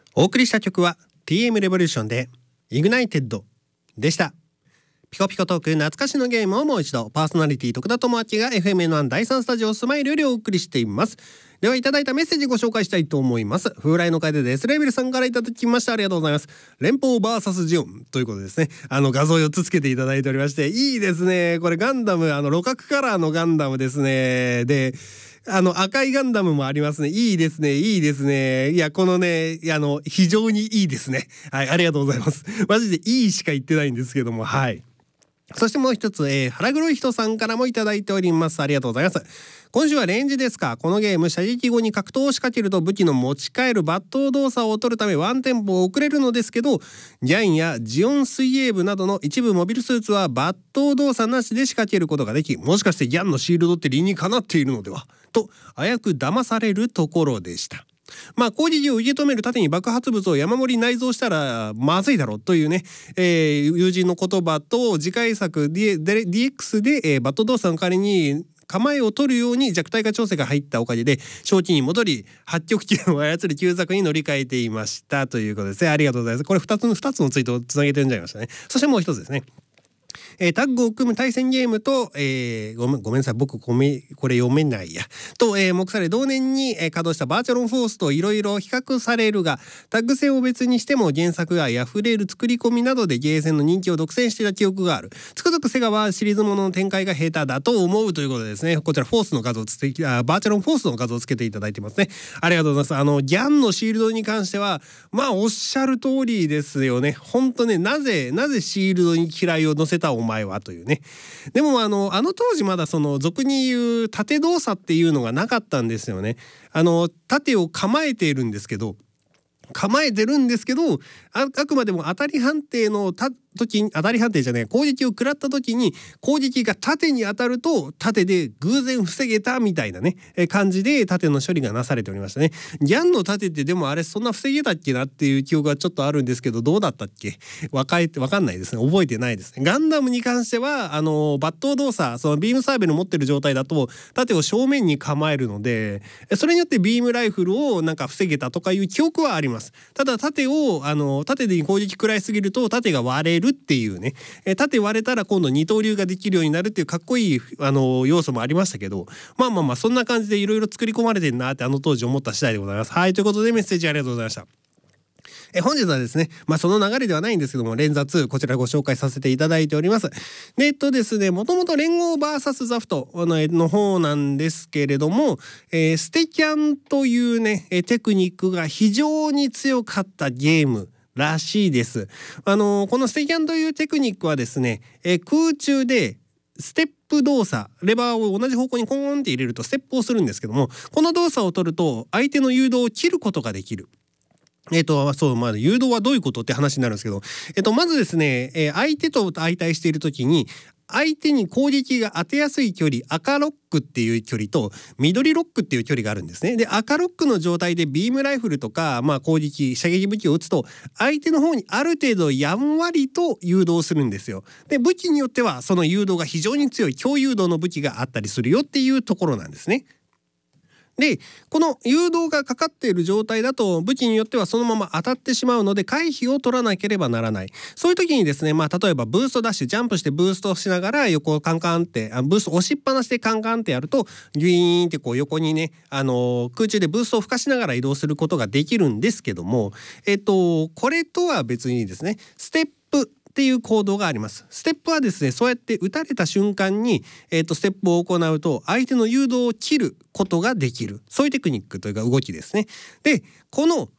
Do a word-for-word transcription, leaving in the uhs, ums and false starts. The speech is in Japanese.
お送りした曲は ティーエム レボリューションでイグナイテッドでした。ピコピコトーク懐かしのゲームをもう一度、パーソナリティ徳田智明が エフエムエヌワン だいさんスタジオスマイルよりお送りしています。ではいただいたメッセージご紹介したいと思います。風来の会でデスレベルさんからいただきました。ありがとうございます。連邦 ブイエス ジオンということですね。あの画像よっつつけていただいておりまして、いいですね。これガンダム、あの露角カラーのガンダムですね。であの赤いガンダムもありますね。いいですね、いいですね。いやこのね、あの非常にいいですね。はい、ありがとうございます。マジでいいしか言ってないんですけども、はい。そしてもう一つ、えー、腹黒い人さんからもいただいております。ありがとうございます。今週はレンジですか。このゲーム射撃後に格闘を仕掛けると武器の持ち帰る抜刀動作を取るためワンテンポ遅れるのですけど、ギャンやジオン水泳部などの一部モビルスーツは抜刀動作なしで仕掛けることができ、もしかしてギャンのシールドって理にかなっているのではとあやく騙されるところでした。まあ攻撃を受け止める盾に爆発物を山盛り内蔵したらまずいだろうというね、えー、友人の言葉と次回作 ディーエックス で、えー、バット動作の代わりに構えを取るように弱体化調整が入ったおかげで正気に戻り八極拳を操る旧作に乗り換えていましたということですね。ありがとうございます。これふたつのふたつのツイートをつなげてんじゃいましたね。そしてもう一つですね、えー、タッグを組む対戦ゲームと、えー、ごめんごめんなさい僕ごめこれ読めないやと、えー、目され同年に、えー、稼働したバーチャロンフォースといろいろ比較されるが、タッグ戦を別にしても原作愛あふれる作り込みなどでゲーセンの人気を独占していた記憶がある。つくづくセガはシリーズものの展開が下手だと思うということでですね、こちらフォースの画像つけあバーチャロンフォースの画像をつけていただいてますね。ありがとうございます。あのギャンのシールドに関してはまあおっしゃる通りですよね。本当ね、なぜなぜシールドに機雷を乗せたお前はというね。でもあのあの当時まだその俗に言う盾動作っていうのがなかったんですよね。あの盾を構えているんですけど構えてるんですけど あ, あくまでも当たり判定のた時に当たり判定じゃない攻撃を食らった時に攻撃が盾に当たると盾で偶然防げたみたいなねえ感じで盾の処理がなされておりましたね。ギャンの盾ってでもあれそんな防げたっけなっていう記憶がちょっとあるんですけど、どうだったっけわかえわかんないですね。覚えてないですね。ガンダムに関してはあの抜刀動作、そのビームサーベル持ってる状態だと盾を正面に構えるので、それによってビームライフルをなんか防げたとかいう記憶はあります。ただ盾をあの盾で攻撃食らいすぎると盾が割れるっていうね、え盾割れたら今度二刀流ができるようになるっていうかっこいいあの要素もありましたけど、まあまあまあそんな感じでいろいろ作り込まれてんなってあの当時思った次第でございます。はい、ということでメッセージありがとうございました。え本日はですね、まあその流れではないんですけども連雑こちらご紹介させていただいております。でえっとですね、もともと連合 ブイエス ザフトの方なんですけれども、えー、ステキャンというねテクニックが非常に強かったゲームらしいです。あのー、このステキャンというテクニックはですね、えー、空中でステップ動作、レバーを同じ方向にコーンって入れるとステップをするんですけども、この動作を取ると相手の誘導を切ることができる。えっとそうまあ誘導はどういうことって話になるんですけど、えっとまずですね、えー、相手と相対している時に相手に攻撃が当てやすい距離赤ロックっていう距離と緑ロックっていう距離があるんですね。で赤ロックの状態でビームライフルとか、まあ、攻撃射撃武器を撃つと相手の方にある程度やんわりと誘導するんですよ。で武器によってはその誘導が非常に強い強誘導の武器があったりするよっていうところなんですね。でこの誘導がかかっている状態だと武器によってはそのまま当たってしまうので回避を取らなければならない。そういう時にですね、まあ例えばブーストダッシュジャンプしてブーストしながら横をカンカンってあブースト押しっぱなしでカンカンってやるとギュイーンってこう横にね、あのー、空中でブーストを吹かしながら移動することができるんですけども、えっとこれとは別にですねステップっていう行動があります。ステップはですね、そうやって打たれた瞬間に、えーと、ステップを行うと相手の誘導を切ることができる、そういうテクニックというか動きですね。でこの